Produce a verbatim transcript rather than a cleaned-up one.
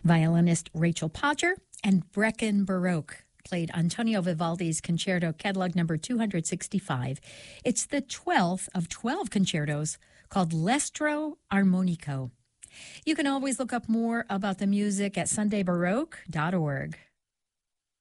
Violinist Rachel Podger and Brecken Baroque played Antonio Vivaldi's Concerto Catalog number two hundred sixty-five. It's the twelfth of twelve concertos called L'Estro Armonico. You can always look up more about the music at sunday baroque dot org.